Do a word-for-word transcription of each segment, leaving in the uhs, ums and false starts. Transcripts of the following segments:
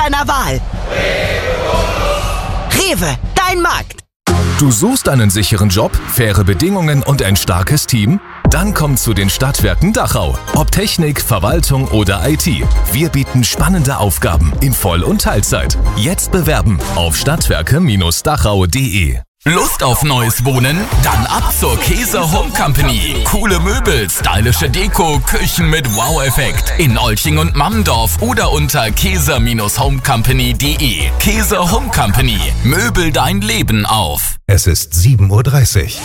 deiner Wahl. Rewe, dein Markt. Du suchst einen sicheren Job, faire Bedingungen und ein starkes Team? Dann komm zu den Stadtwerken Dachau. Ob Technik, Verwaltung oder I T. Wir bieten spannende Aufgaben in Voll- und Teilzeit. Jetzt bewerben auf stadtwerke Dachau punkt de. Lust auf neues Wohnen? Dann ab zur Käser Home Company. Coole Möbel, stylische Deko, Küchen mit Wow-Effekt. In Olching und Mammendorf oder unter käser home company punkt de. Käser Home Company. Möbel dein Leben auf. Es ist sieben Uhr dreißig.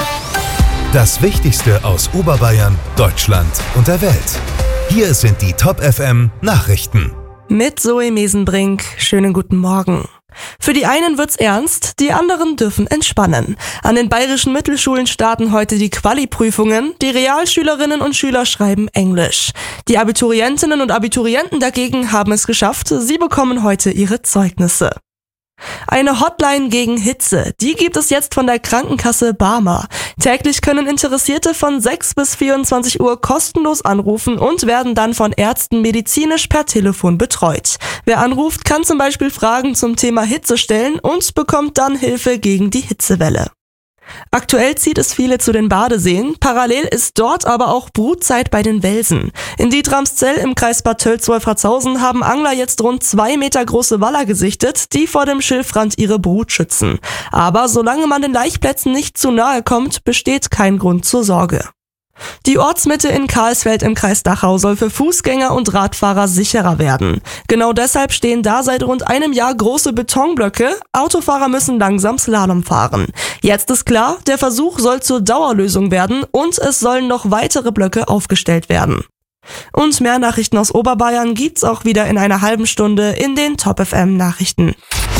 Das Wichtigste aus Oberbayern, Deutschland und der Welt. Hier sind die Top F M Nachrichten. Mit Zoe Mesenbrink. Schönen guten Morgen. Für die einen wird's ernst, die anderen dürfen entspannen. An den bayerischen Mittelschulen starten heute die Quali-Prüfungen. Die Realschülerinnen und Schüler schreiben Englisch. Die Abiturientinnen und Abiturienten dagegen haben es geschafft. Sie bekommen heute ihre Zeugnisse. Eine Hotline gegen Hitze, die gibt es jetzt von der Krankenkasse Barmer. Täglich können Interessierte von sechs bis vierundzwanzig Uhr kostenlos anrufen und werden dann von Ärzten medizinisch per Telefon betreut. Wer anruft, kann zum Beispiel Fragen zum Thema Hitze stellen und bekommt dann Hilfe gegen die Hitzewelle. Aktuell zieht es viele zu den Badeseen, parallel ist dort aber auch Brutzeit bei den Welsen. In Dietramszell im Kreis Bad Tölz-Wolfratshausen haben Angler jetzt rund zwei Meter große Waller gesichtet, die vor dem Schilfrand ihre Brut schützen. Aber solange man den Laichplätzen nicht zu nahe kommt, besteht kein Grund zur Sorge. Die Ortsmitte in Karlsfeld im Kreis Dachau soll für Fußgänger und Radfahrer sicherer werden. Genau deshalb stehen da seit rund einem Jahr große Betonblöcke. Autofahrer müssen langsam Slalom fahren. Jetzt ist klar, der Versuch soll zur Dauerlösung werden und es sollen noch weitere Blöcke aufgestellt werden. Und mehr Nachrichten aus Oberbayern gibt's auch wieder in einer halben Stunde in den Top F M Nachrichten.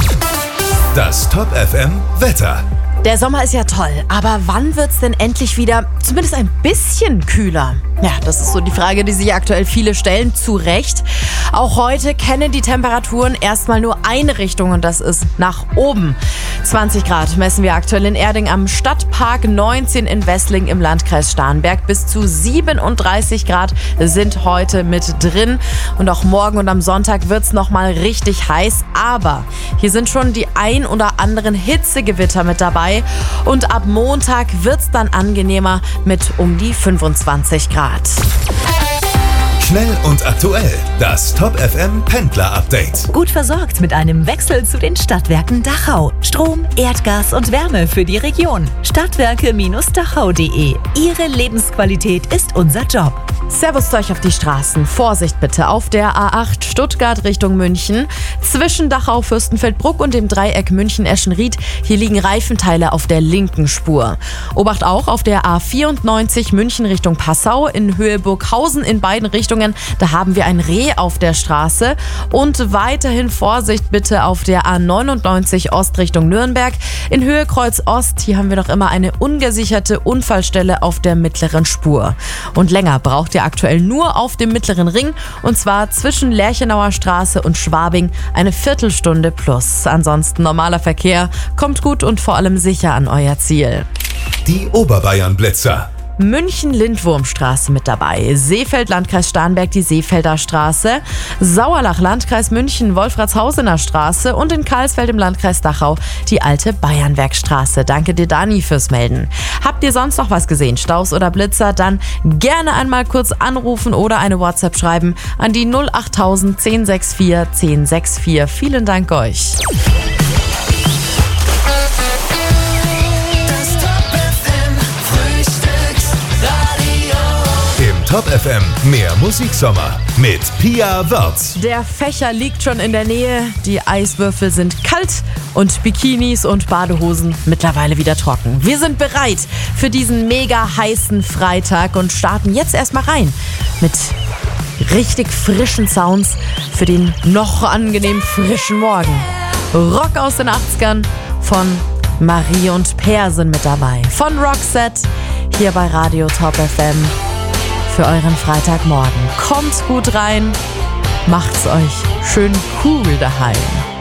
Das Top F M Wetter. Der Sommer ist ja toll, aber wann wird's denn endlich wieder zumindest ein bisschen kühler? Ja, das ist so die Frage, die sich aktuell viele stellen, zu Recht. Auch heute kennen die Temperaturen erstmal nur eine Richtung und das ist nach oben. zwanzig Grad messen wir aktuell in Erding am Stadtpark, neunzehn in Wessling im Landkreis Starnberg. Bis zu siebenunddreißig Grad sind heute mit drin. Und auch morgen und am Sonntag wird's nochmal richtig heiß. Aber hier sind schon die ein oder anderen Hitzegewitter mit dabei. Und ab Montag wird's dann angenehmer mit um die fünfundzwanzig Grad. Schnell und aktuell. Das Top F M Pendler Update. Gut versorgt mit einem Wechsel zu den Stadtwerken Dachau. Strom, Erdgas und Wärme für die Region. stadtwerke Dachau punkt de. Ihre Lebensqualität ist unser Job. Servus zu euch auf die Straßen. Vorsicht bitte auf der A acht Stuttgart Richtung München. Zwischen Dachau, Fürstenfeldbruck und dem Dreieck München-Eschenried. Hier liegen Reifenteile auf der linken Spur. Obacht auch auf der A vierundneunzig München Richtung Passau in Höhe Burghausen in beiden Richtungen. Da haben wir ein Reh auf der Straße. Und weiterhin Vorsicht bitte auf der A neunundneunzig Ost Richtung Nürnberg. In Höhe Kreuz Ost, hier haben wir noch immer eine ungesicherte Unfallstelle auf der mittleren Spur. Und länger braucht ihr aktuell nur auf dem mittleren Ring und zwar zwischen Lerchenauer Straße und Schwabing eine Viertelstunde plus. Ansonsten normaler Verkehr, kommt gut und vor allem sicher an euer Ziel. Die Oberbayern-Blitzer. München-Lindwurmstraße mit dabei, Seefeld, Landkreis Starnberg, die Seefelder Straße, Sauerlach, Landkreis München, Wolfratshausener Straße und in Karlsfeld im Landkreis Dachau die alte Bayernwerkstraße. Danke dir, Dani, fürs Melden. Habt ihr sonst noch was gesehen, Staus oder Blitzer, dann gerne einmal kurz anrufen oder eine WhatsApp schreiben an die null achttausend zehn sechs vier zehn sechs vier. Vielen Dank euch. Top F M, mehr Musiksommer mit Pia Wörz. Der Fächer liegt schon in der Nähe, die Eiswürfel sind kalt und Bikinis und Badehosen mittlerweile wieder trocken. Wir sind bereit für diesen mega heißen Freitag und starten jetzt erstmal rein mit richtig frischen Sounds für den noch angenehm frischen Morgen. Rock aus den achtzigern von Marie und Per sind mit dabei. Von Roxette hier bei Radio Top F M. Für euren Freitagmorgen. Kommt gut rein, macht's euch schön cool daheim.